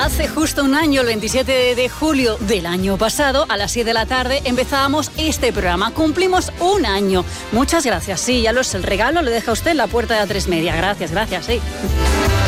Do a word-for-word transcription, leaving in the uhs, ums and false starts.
Hace justo un año, el veintisiete de julio del año pasado, a las siete de la tarde, empezábamos este programa. Cumplimos un año. Muchas gracias. Sí, ya lo sé, el regalo lo deja usted en la puerta de A tres Media. Gracias, gracias, sí.